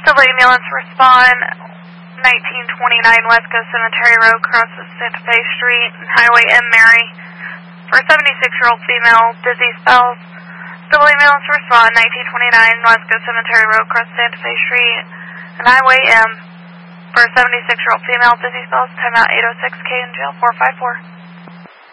Civil ambulance respond 1929 West Coast Cemetery Road, crosses Santa Fe Street and Highway M. Mary for a 76-year-old female, dizzy spells. Civil ambulance respond 1929 West Coast Cemetery Road, crosses Santa Fe Street and Highway M for a 76-year-old female, dizzy spells. Timeout 806K in jail 454.